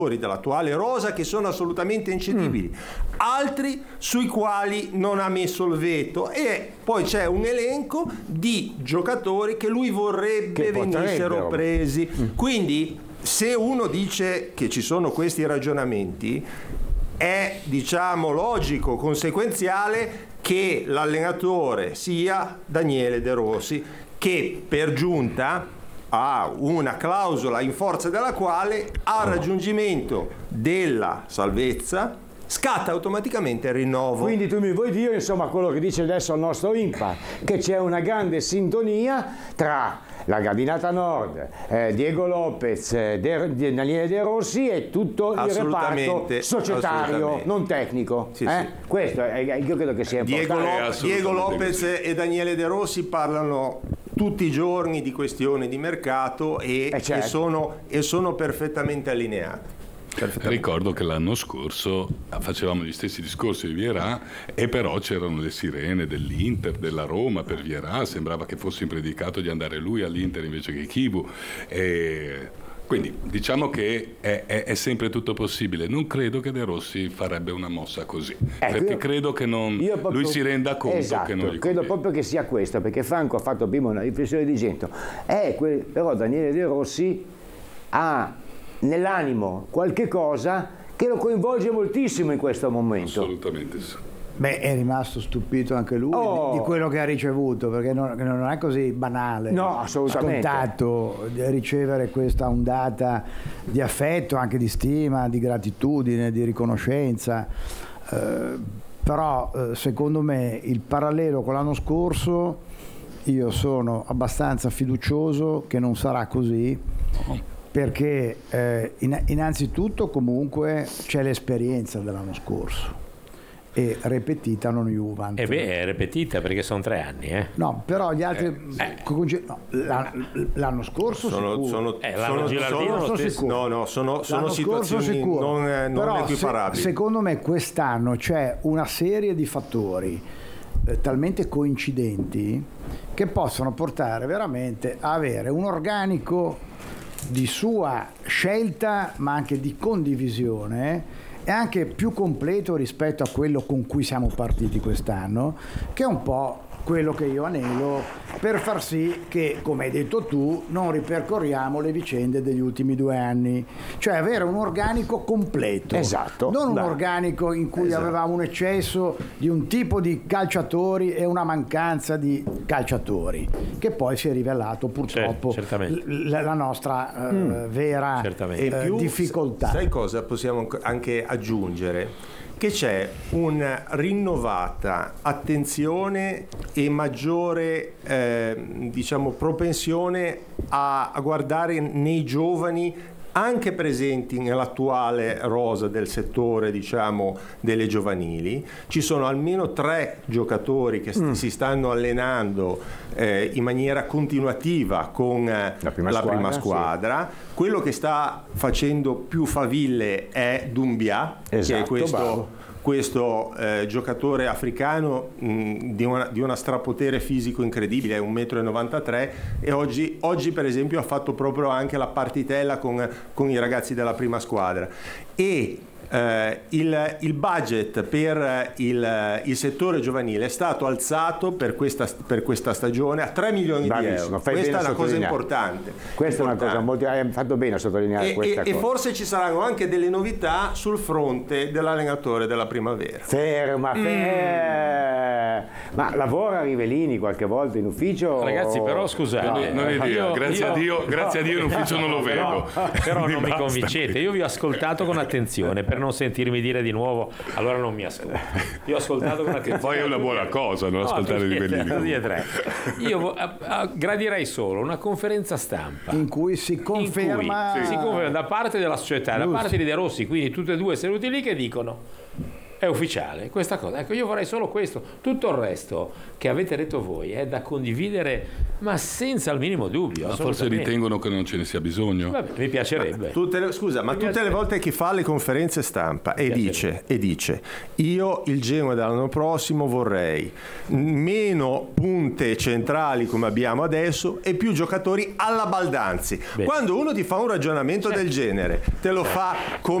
dell'attuale rosa che sono assolutamente incedibili, altri sui quali non ha messo il veto, e poi c'è un elenco di giocatori che lui vorrebbe che venissero presi. Quindi se uno dice che ci sono questi ragionamenti, è, diciamo, logico, conseguenziale che l'allenatore sia Daniele De Rossi, che per giunta ha una clausola in forza della quale al raggiungimento della salvezza scatta automaticamente il rinnovo. Quindi tu mi vuoi dire, insomma, quello che dice adesso il nostro INPA, che c'è una grande sintonia tra la Gradinata Nord, Diego Lopez, Daniele De Rossi e tutto il reparto societario, non tecnico. Sì. Questo io credo che sia importante. Diego Lopez e Daniele De Rossi parlano tutti i giorni di questioni di mercato e sono perfettamente allineati. Ricordo che l'anno scorso facevamo gli stessi discorsi di Vieira e però c'erano le sirene dell'Inter, della Roma per Vieira, sembrava che fosse impredicato di andare lui all'Inter invece che Chivu, quindi diciamo che è sempre tutto possibile. Non credo che De Rossi farebbe una mossa così, perché credo che lui si renda conto che non gli credo proprio che sia questo, perché Franco ha fatto prima una riflessione dicendo però Daniele De Rossi ha nell'animo qualche cosa che lo coinvolge moltissimo in questo momento. Assolutamente sì. Beh, è rimasto stupito anche lui di quello che ha ricevuto, perché non è così banale, assolutamente scontato ricevere questa ondata di affetto, anche di stima, di gratitudine, di riconoscenza. Però secondo me il parallelo con l'anno scorso, io sono abbastanza fiducioso che non sarà così, perché innanzitutto comunque c'è l'esperienza dell'anno scorso e repetita non iuvant. È repetita perché sono 3 anni. No, però gli altri l'anno scorso sono situazioni non equiparabili. Secondo me quest'anno c'è una serie di fattori talmente coincidenti che possono portare veramente a avere un organico di sua scelta ma anche di condivisione e anche più completo rispetto a quello con cui siamo partiti quest'anno, che è un po' quello che io anelo per far sì che, come hai detto tu, non ripercorriamo le vicende degli ultimi 2 anni, cioè avere un organico completo, non un organico in cui avevamo un eccesso di un tipo di calciatori e una mancanza di calciatori, che poi si è rivelato purtroppo la nostra vera difficoltà. Sai cosa possiamo anche aggiungere? Che c'è una rinnovata attenzione e maggiore propensione a guardare nei giovani anche presenti nell'attuale rosa del settore, diciamo, delle giovanili. Ci sono almeno 3 giocatori che si stanno allenando in maniera continuativa con la prima squadra. Quello che sta facendo più faville è Doumbia, che è questo giocatore africano di una strapotere fisico incredibile, è 1,93 m, e oggi per esempio ha fatto proprio anche la partitella con i ragazzi della prima squadra. E il budget per il settore giovanile è stato alzato per questa stagione a 3 milioni di euro. Questa è una cosa importante. Questa è una cosa molto, hai fatto bene a sottolineare questa cosa. E forse ci saranno anche delle novità sul fronte dell'allenatore della primavera. Ferma. Ma lavora Rivellini qualche volta in ufficio? Ragazzi, però scusate, non è idea. Grazie a Dio in ufficio non lo vedo. Però non mi convincete. Io vi ho ascoltato con attenzione per non sentirmi dire di nuovo allora non mi ascolto. Io ho ascoltato con attenzione. Poi è una buona cosa non ascoltare Rivellini. Io gradirei solo una conferenza stampa in cui si conferma da parte della società, da parte di De Rossi, quindi tutte e due seduti lì che dicono È ufficiale questa cosa. Ecco, io vorrei solo questo. Tutto il resto che avete detto voi è da condividere, ma senza il minimo dubbio. Ma forse ritengono che non ce ne sia bisogno. Vabbè, mi piacerebbe. Tutte le volte che fa le conferenze stampa e dice io il Genoa dell'anno prossimo vorrei meno punte centrali come abbiamo adesso e più giocatori alla Baldanzi. Quando uno ti fa un ragionamento del genere, te lo fa come